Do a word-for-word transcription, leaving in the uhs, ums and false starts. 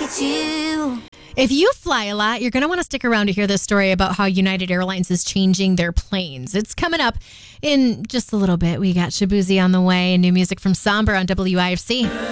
at you. If you fly a lot, you're going to want to stick around to hear this story about how United Airlines is changing their planes. It's coming up in just a little bit. We got Shabuzi on the way and new music from Somber on W I F C.